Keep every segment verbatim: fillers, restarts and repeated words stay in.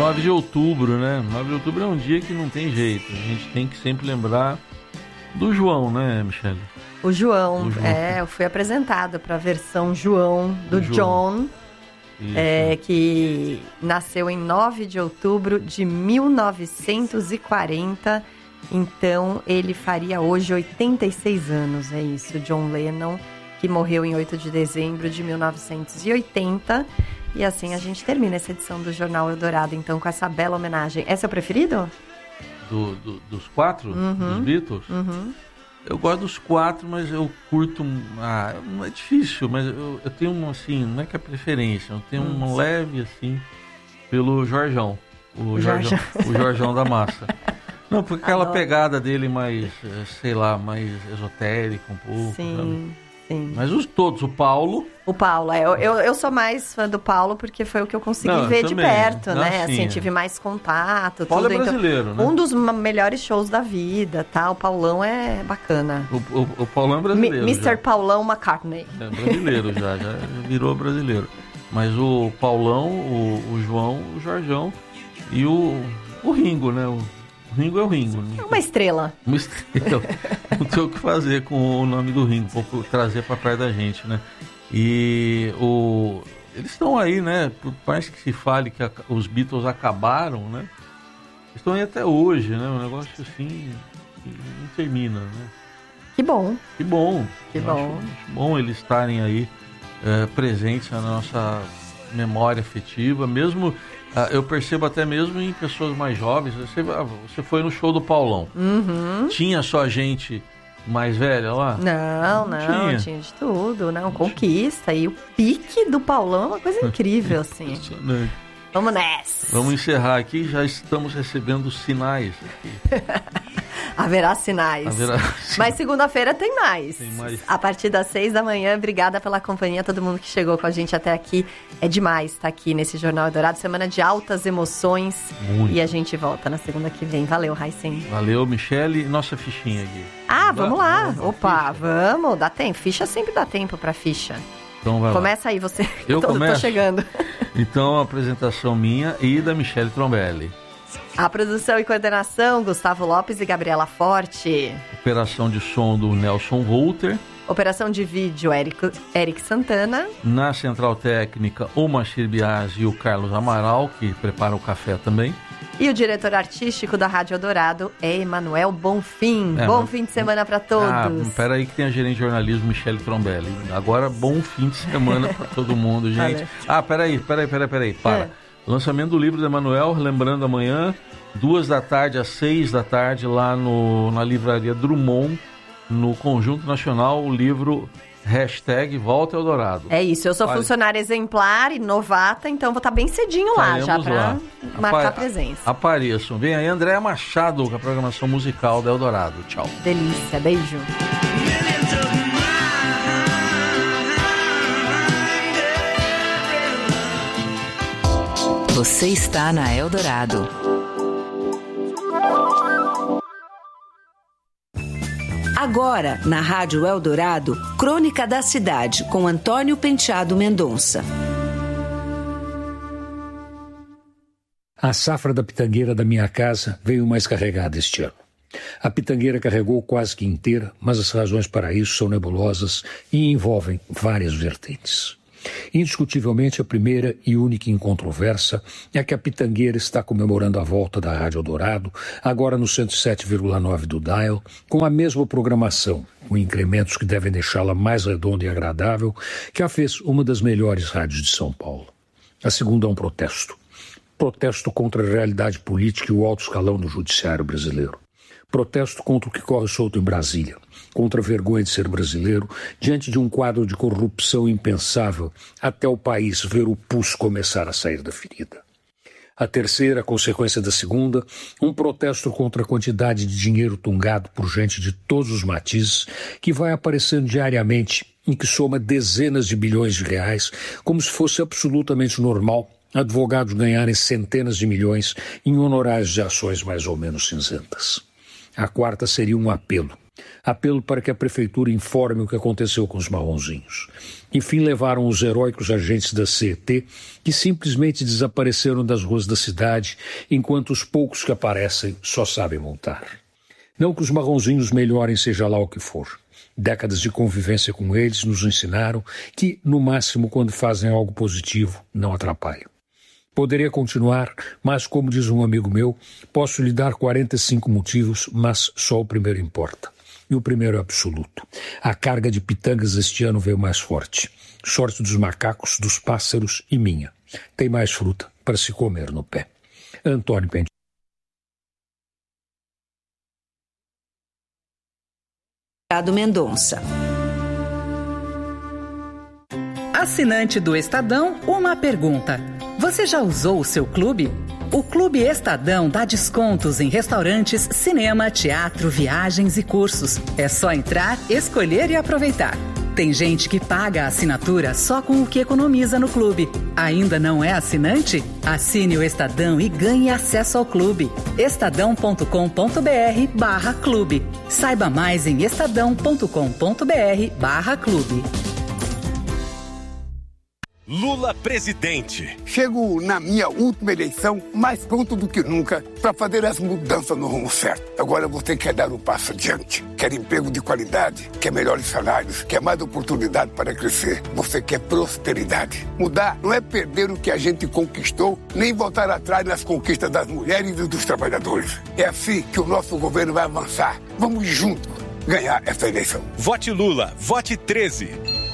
nove de outubro, né? nove de outubro é um dia que não tem jeito. A gente tem que sempre lembrar do João, né, Michele? O João, o João. é, eu fui apresentado para a versão João do John, é, que nasceu em nove de outubro de mil novecentos e quarenta. Então, ele faria hoje oitenta e seis anos, é isso, John Lennon, que morreu em oito de dezembro de mil novecentos e oitenta. E assim a gente termina essa edição do Jornal Eldorado, então, com essa bela homenagem. É seu preferido? Do, do, dos quatro? Uhum. Dos Beatles? Uhum. Eu gosto dos quatro, mas eu curto... Ah, não é difícil, mas eu, eu tenho uma, assim, não é que é preferência, eu tenho uma hum. leve, assim, pelo Jorjão. O Jorjão, o Jorjão da Massa. Não, porque aquela Adoro. pegada dele mais, sei lá, mais esotérica um pouco. Sim, sabe? sim. Mas os todos, o Paulo... O Paulo, eu, eu, eu sou mais fã do Paulo porque foi o que eu consegui Não, ver eu de também. perto, Não, né? sim, Assim, é. tive mais contato. Paulo tudo. é brasileiro, então, né? Um dos melhores shows da vida, tá? O Paulão é bacana. O, o, o Paulão é brasileiro. M- mister Já. Paulão McCartney. É brasileiro já, já virou brasileiro. Mas o Paulão, o, o João, o Jorjão e o, o Ringo, né? O, O Ringo é o Ringo. É uma estrela. Uma estrela. Não tem o que fazer com o nome do Ringo, para trazer para perto da gente, né? E o... eles estão aí, né? Por mais que se fale que a... os Beatles acabaram, né? Estão aí até hoje, né? Um negócio assim que não termina, né? Que bom. Que bom. Que Eu bom. Acho, acho bom eles estarem aí é, presentes na nossa memória afetiva, mesmo... Uh, eu percebo até mesmo em pessoas mais jovens. Você, você foi no show do Paulão. Uhum. Tinha só gente mais velha lá? Não, não, não tinha. tinha de tudo. Não, conquista. E o pique do Paulão é uma coisa incrível, assim. Vamos nessa. Vamos encerrar aqui. Já estamos recebendo sinais aqui. Haverá sinais. Haverá... Mas segunda-feira tem mais. Tem mais. A partir das seis da manhã. Obrigada pela companhia, todo mundo que chegou com a gente até aqui. É demais estar aqui nesse Jornal Eldorado. Semana de altas emoções. Muito. E a gente volta na segunda que vem. Valeu, Raicen. Valeu, Michele. Nossa fichinha aqui. Ah, vamos dá, lá. vamos, Opa, ficha. vamos. Dá tempo. Ficha sempre dá tempo pra ficha. Então vai Começa lá. aí, você. Eu tô, começo? tô chegando. Então, a apresentação minha e da Michele Trombelli. A produção e coordenação, Gustavo Lopes e Gabriela Forte. Operação de som do Nelson Volter. Operação de vídeo, Eric, Eric Santana. Na Central Técnica, o Machir Biasi e o Carlos Amaral, que prepara o café também. E o diretor artístico da Rádio Eldorado é Emanuel Bonfim. É, bom mas... fim de semana para todos. Ah, peraí que tem a gerente de jornalismo, Michele Trombelli. Agora, bom fim de semana para todo mundo, gente. Valeu. Ah, peraí, peraí, peraí, peraí, para. É. Lançamento do livro do Emanuel, lembrando amanhã, duas da tarde às seis da tarde, lá no, na livraria Drummond, no Conjunto Nacional, o livro hashtag Volta Eldorado. É isso, eu sou Vale. funcionária exemplar e novata, então vou estar bem cedinho lá, já para marcar Apa- presença. Apareçam. Vem aí Andréa Machado com a programação musical da Eldorado. Tchau. Delícia, beijo. Você está na Eldorado. Agora, na Rádio Eldorado, Crônica da Cidade, com Antônio Penteado Mendonça. A safra da pitangueira da minha casa veio mais carregada este ano. A pitangueira carregou quase que inteira, mas as razões para isso são nebulosas e envolvem várias vertentes. Indiscutivelmente, a primeira e única incontroversa é que a pitangueira está comemorando a volta da Rádio Eldorado, agora no cento e sete vírgula nove do dial, com a mesma programação, com incrementos que devem deixá-la mais redonda e agradável, que a fez uma das melhores rádios de São Paulo. A segunda é um protesto. Protesto contra a realidade política e o alto escalão do judiciário brasileiro. Protesto contra o que corre solto em Brasília, contra a vergonha de ser brasileiro, diante de um quadro de corrupção impensável, até o país ver o pus começar a sair da ferida. A terceira, a consequência da segunda, um protesto contra a quantidade de dinheiro tungado por gente de todos os matizes, que vai aparecendo diariamente e que soma dezenas de bilhões de reais, como se fosse absolutamente normal advogados ganharem centenas de milhões em honorários de ações mais ou menos cinzentas. A quarta seria um apelo, Apelo para que a prefeitura informe o que aconteceu com os marronzinhos. Enfim, levaram os heróicos agentes da C E T, que simplesmente desapareceram das ruas da cidade, enquanto os poucos que aparecem só sabem multar. Não que os marronzinhos melhorem seja lá o que for. Décadas de convivência com eles nos ensinaram que, no máximo, quando fazem algo positivo, não atrapalham. Poderia continuar, mas, como diz um amigo meu, posso lhe dar quarenta e cinco motivos, mas só o primeiro importa. E o primeiro é absoluto. A carga de pitangas este ano veio mais forte. Sorte dos macacos, dos pássaros e minha. Tem mais fruta para se comer no pé. Antônio Penteado Mendonça. Assinante do Estadão, uma pergunta. Você já usou o seu clube? O Clube Estadão dá descontos em restaurantes, cinema, teatro, viagens e cursos. É só entrar, escolher e aproveitar. Tem gente que paga a assinatura só com o que economiza no clube. Ainda não é assinante? Assine o Estadão e ganhe acesso ao clube. estadão.com.br barra clube. Saiba mais em estadão.com.br barra clube. Lula presidente. Chego na minha última eleição mais pronto do que nunca para fazer as mudanças no rumo certo. Agora você quer dar um passo adiante. Quer emprego de qualidade, quer melhores salários, quer mais oportunidade para crescer. Você quer prosperidade. Mudar não é perder o que a gente conquistou, nem voltar atrás nas conquistas das mulheres e dos trabalhadores. É assim que o nosso governo vai avançar. Vamos juntos ganhar essa eleição. Vote Lula, vote treze.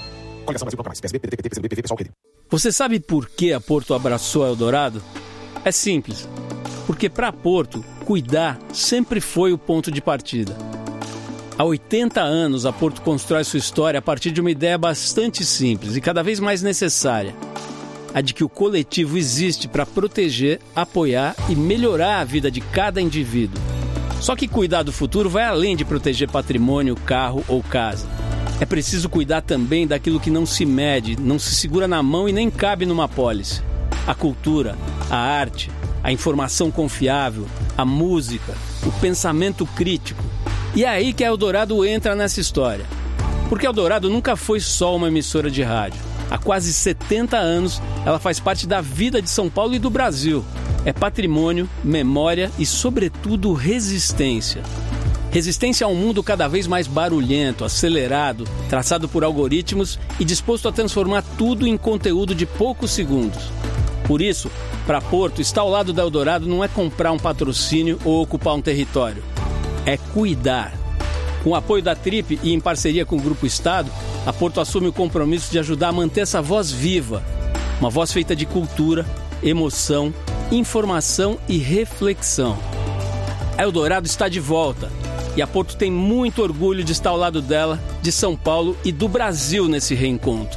Você sabe por que a Porto abraçou a Eldorado? É simples. Porque para a Porto, cuidar sempre foi o ponto de partida. Há oitenta anos, a Porto constrói sua história a partir de uma ideia bastante simples e cada vez mais necessária. A de que o coletivo existe para proteger, apoiar e melhorar a vida de cada indivíduo. Só que cuidar do futuro vai além de proteger patrimônio, carro ou casa. É preciso cuidar também daquilo que não se mede, não se segura na mão e nem cabe numa apólice. A cultura, a arte, a informação confiável, a música, o pensamento crítico. E é aí que a Eldorado entra nessa história. Porque a Eldorado nunca foi só uma emissora de rádio. Há quase setenta anos, ela faz parte da vida de São Paulo e do Brasil. É patrimônio, memória e, sobretudo, resistência. Resistência a um mundo cada vez mais barulhento, acelerado, traçado por algoritmos e disposto a transformar tudo em conteúdo de poucos segundos. Por isso, para Porto, estar ao lado da Eldorado não é comprar um patrocínio ou ocupar um território. É cuidar. Com o apoio da Trip e em parceria com o Grupo Estado, a Porto assume o compromisso de ajudar a manter essa voz viva. Uma voz feita de cultura, emoção, informação e reflexão. A Eldorado está de volta. E a Porto tem muito orgulho de estar ao lado dela, de São Paulo e do Brasil nesse reencontro.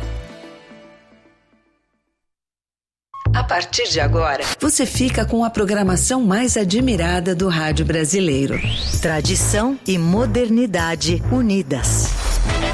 A partir de agora, você fica com a programação mais admirada do rádio brasileiro. Tradição e modernidade unidas.